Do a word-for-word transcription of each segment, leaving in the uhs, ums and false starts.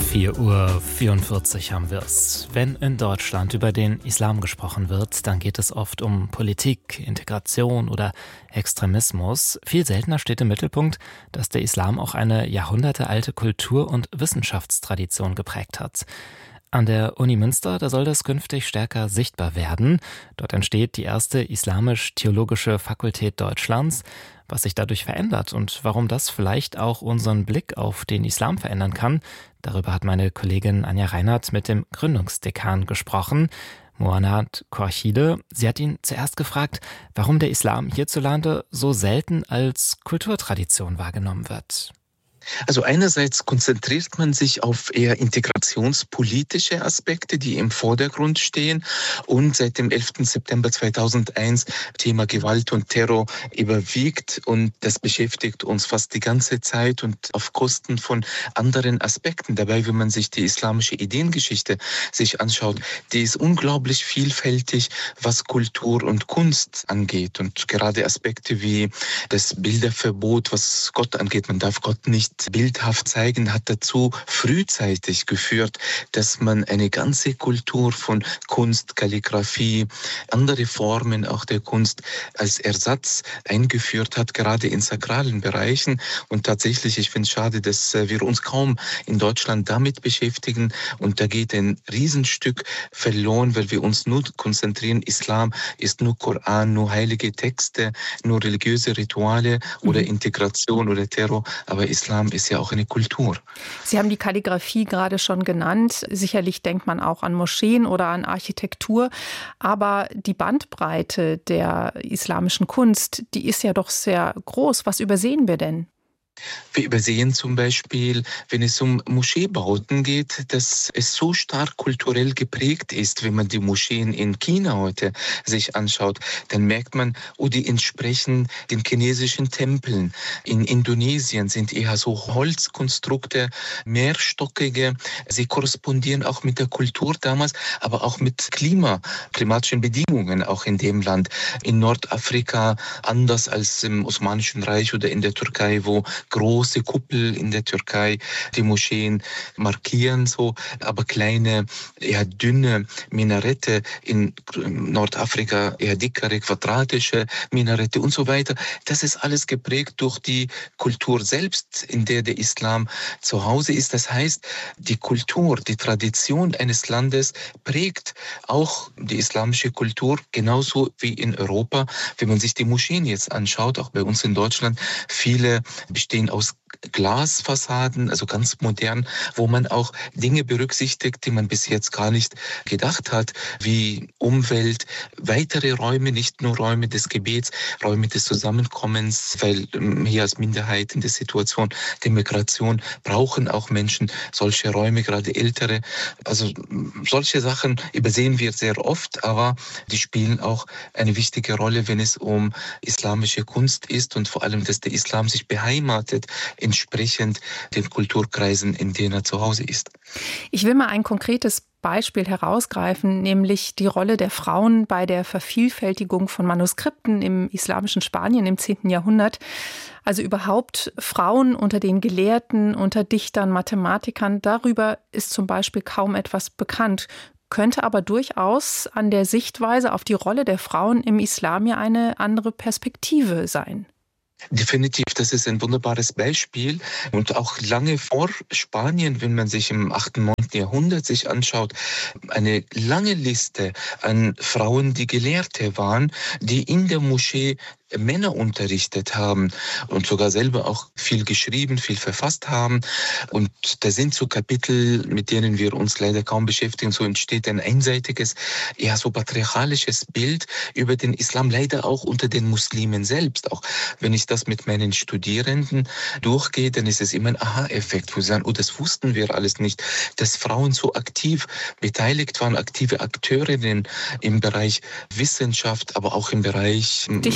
vier Uhr vierundvierzig haben wir es. Wenn in Deutschland über den Islam gesprochen wird, dann geht es oft um Politik, Integration oder Extremismus. Viel seltener steht im Mittelpunkt, dass der Islam auch eine jahrhundertealte Kultur- und Wissenschaftstradition geprägt hat. An der Uni Münster, da soll das künftig stärker sichtbar werden. Dort entsteht die erste islamisch-theologische Fakultät Deutschlands. Was sich dadurch verändert und warum das vielleicht auch unseren Blick auf den Islam verändern kann, darüber hat meine Kollegin Anja Reinhardt mit dem Gründungsdekan gesprochen, Muannat Korchide. Sie hat ihn zuerst gefragt, warum der Islam hierzulande so selten als Kulturtradition wahrgenommen wird. Also einerseits konzentriert man sich auf eher integrationspolitische Aspekte, die im Vordergrund stehen, und seit dem elften September zweitausendeins Thema Gewalt und Terror überwiegt, und das beschäftigt uns fast die ganze Zeit und auf Kosten von anderen Aspekten. Dabei, wenn man sich die islamische Ideengeschichte sich anschaut, die ist unglaublich vielfältig, was Kultur und Kunst angeht, und gerade Aspekte wie das Bilderverbot, was Gott angeht, man darf Gott nicht bildhaft zeigen, hat dazu frühzeitig geführt, dass man eine ganze Kultur von Kunst, Kalligraphie, andere Formen auch der Kunst als Ersatz eingeführt hat, gerade in sakralen Bereichen. Und tatsächlich, ich finde es schade, dass wir uns kaum in Deutschland damit beschäftigen, und da geht ein Riesenstück verloren, weil wir uns nur konzentrieren, Islam ist nur Koran, nur heilige Texte, nur religiöse Rituale oder Integration oder Terror, aber Islam ist ja auch eine Kultur. Sie haben die Kalligraphie gerade schon genannt. Sicherlich denkt man auch an Moscheen oder an Architektur. Aber die Bandbreite der islamischen Kunst, die ist ja doch sehr groß. Was übersehen wir denn? Wir übersehen zum Beispiel, wenn es um Moscheebauten geht, dass es so stark kulturell geprägt ist. Wenn man die Moscheen in China heute sich anschaut, dann merkt man, oh, die entsprechen den chinesischen Tempeln. In Indonesien sind eher so Holzkonstrukte, mehrstockige. Sie korrespondieren auch mit der Kultur damals, aber auch mit Klima, klimatischen Bedingungen auch in dem Land. In Nordafrika anders als im Osmanischen Reich oder in der Türkei, wo große Kuppel in der Türkei die Moscheen markieren, so, aber kleine, eher dünne Minarette, in Nordafrika eher dickere, quadratische Minarette und so weiter. Das ist alles geprägt durch die Kultur selbst, in der der Islam zu Hause ist. Das heißt, die Kultur, die Tradition eines Landes prägt auch die islamische Kultur, genauso wie in Europa. Wenn man sich die Moscheen jetzt anschaut, auch bei uns in Deutschland, viele bestehen aus Glasfassaden, also ganz modern, wo man auch Dinge berücksichtigt, die man bis jetzt gar nicht gedacht hat, wie Umwelt, weitere Räume, nicht nur Räume des Gebets, Räume des Zusammenkommens, weil hier als Minderheit in der Situation der Migration brauchen auch Menschen solche Räume, gerade ältere. Also solche Sachen übersehen wir sehr oft, aber die spielen auch eine wichtige Rolle, wenn es um islamische Kunst ist, und vor allem, dass der Islam sich beheimatet entsprechend den Kulturkreisen, in denen er zu Hause ist. Ich will mal ein konkretes Beispiel herausgreifen, nämlich die Rolle der Frauen bei der Vervielfältigung von Manuskripten im islamischen Spanien im zehnten Jahrhundert. Also überhaupt Frauen unter den Gelehrten, unter Dichtern, Mathematikern, darüber ist zum Beispiel kaum etwas bekannt. Könnte aber durchaus an der Sichtweise auf die Rolle der Frauen im Islam ja eine andere Perspektive sein. Definitiv, das ist ein wunderbares Beispiel, und auch lange vor Spanien, wenn man sich im achten, neunten Jahrhundert sich anschaut, eine lange Liste an Frauen, die Gelehrte waren, die in der Moschee Männer unterrichtet haben und sogar selber auch viel geschrieben, viel verfasst haben. Und da sind so Kapitel, mit denen wir uns leider kaum beschäftigen. So entsteht ein einseitiges, ja so patriarchalisches Bild über den Islam, leider auch unter den Muslimen selbst. Auch wenn ich das mit meinen Studierenden durchgehe, dann ist es immer ein Aha-Effekt, wo sie sagen, oh, das wussten wir alles nicht, dass Frauen so aktiv beteiligt waren, aktive Akteurinnen im Bereich Wissenschaft, aber auch im Bereich Dichtung. Im Bereich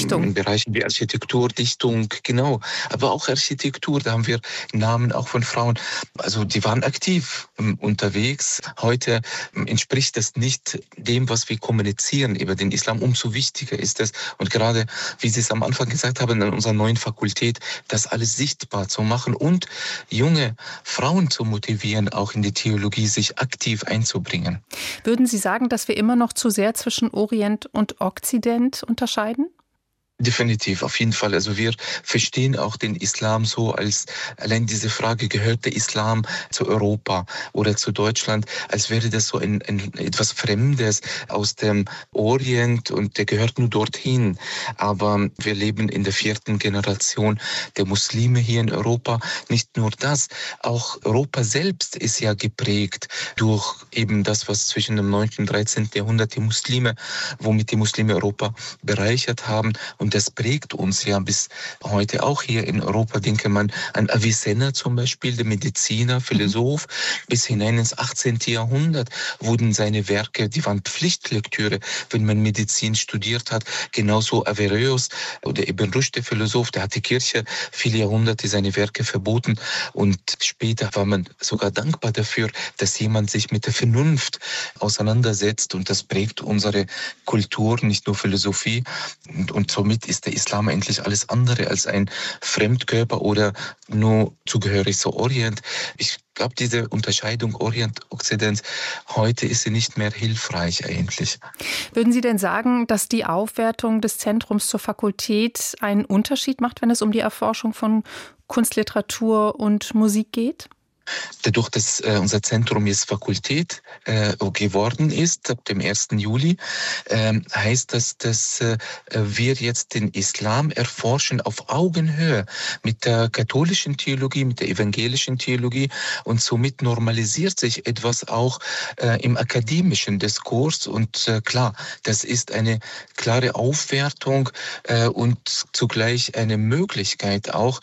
Bereichen wie Architektur, Dichtung, genau. Aber auch Architektur, da haben wir Namen auch von Frauen. Also die waren aktiv ähm, unterwegs. Heute ähm, entspricht das nicht dem, was wir kommunizieren über den Islam. Umso wichtiger ist es. Und gerade, wie Sie es am Anfang gesagt haben, an unserer neuen Fakultät, das alles sichtbar zu machen und junge Frauen zu motivieren, auch in die Theologie sich aktiv einzubringen. Würden Sie sagen, dass wir immer noch zu sehr zwischen Orient und Okzident unterscheiden? Definitiv, auf jeden Fall. Also wir verstehen auch den Islam so als, allein diese Frage, gehört der Islam zu Europa oder zu Deutschland, als wäre das so ein, ein etwas Fremdes aus dem Orient und der gehört nur dorthin. Aber wir leben in der vierten Generation der Muslime hier in Europa. Nicht nur das, auch Europa selbst ist ja geprägt durch eben das, was zwischen dem neunten und dreizehnten Jahrhundert die Muslime, womit die Muslime Europa bereichert haben. Und das prägt uns ja bis heute auch hier in Europa. Denke man an Avicenna zum Beispiel, der Mediziner, Philosoph. Bis hinein ins achtzehnten Jahrhundert wurden seine Werke, die waren Pflichtlektüre, wenn man Medizin studiert hat. Genauso Averroes oder Ibn Rushd, der Philosoph, der hat die Kirche viele Jahrhunderte seine Werke verboten. Und später war man sogar dankbar dafür, dass jemand sich mit der Vernunft auseinandersetzt. Und das prägt unsere Kultur, nicht nur Philosophie. Und, und somit ist der Islam endlich alles andere als ein Fremdkörper oder nur zugehörig zu Orient. Ich glaube, diese Unterscheidung Orient-Okzident, heute ist sie nicht mehr hilfreich eigentlich. Würden Sie denn sagen, dass die Aufwertung des Zentrums zur Fakultät einen Unterschied macht, wenn es um die Erforschung von Kunst, Literatur und Musik geht? Dadurch, dass äh, unser Zentrum jetzt Fakultät äh, geworden ist, ab dem ersten Juli, äh, heißt das, dass äh, wir jetzt den Islam erforschen auf Augenhöhe mit der katholischen Theologie, mit der evangelischen Theologie, und somit normalisiert sich etwas auch äh, im akademischen Diskurs. Und äh, klar, das ist eine klare Aufwertung äh, und zugleich eine Möglichkeit auch,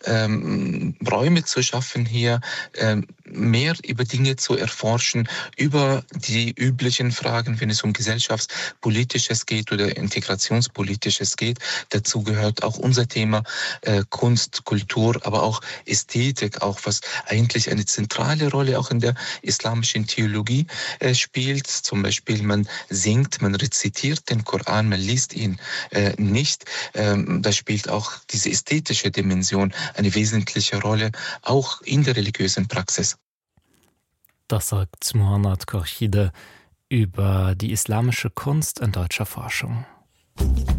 ähm, Räume zu schaffen hier, mehr über Dinge zu erforschen, über die üblichen Fragen, wenn es um gesellschaftspolitisches geht oder integrationspolitisches geht. Dazu gehört auch unser Thema äh, Kunst, Kultur, aber auch Ästhetik, auch was eigentlich eine zentrale Rolle auch in der islamischen Theologie äh, spielt. Zum Beispiel man singt, man rezitiert den Koran, man liest ihn äh, nicht. Ähm, da spielt auch diese ästhetische Dimension eine wesentliche Rolle, auch in der religiösen Praxis. Das sagt Muhannad Khorshide über die islamische Kunst in deutscher Forschung.